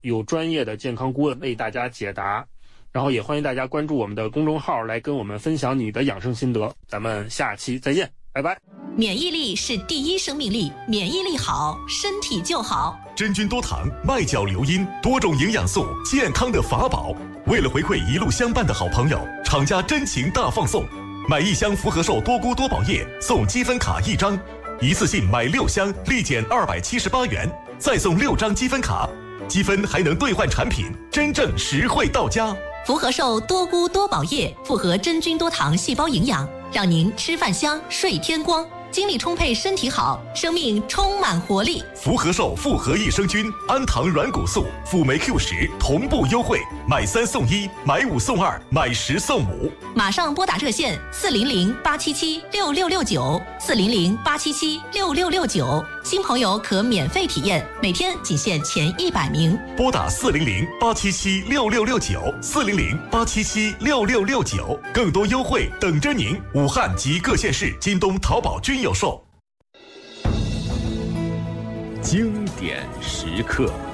有专业的健康顾问为大家解答。然后也欢迎大家关注我们的公众号来跟我们分享你的养生心得。咱们下期再见，拜拜。 免疫力是第一生命力，免疫力好，身体就好。 真菌多糖、麦角硫因，多种营养素，健康的法宝。为了回馈一路相伴的好朋友，厂家真情大放送，买1箱福和寿多菇多宝液送积分卡1张，一次性买6箱立减278元，再送6张积分卡，积分还能兑换产品，真正实惠到家。 福和寿多菇多宝液复合真菌多糖细胞营养，让您吃饭香，睡天光，精力充沛，身体好，生命充满活力。 福和寿复合益生菌、氨糖软骨素、辅酶 Q10同步优惠，买3送1，买5送2，买10送5。 马上拨打热线400-877-6669，400-877-6669，新朋友可免费体验，每天仅限前100名。 拨打400-877-6669，400-877-6669，更多优惠等着您。武汉及各县市京东、淘宝均有售。 经典时刻。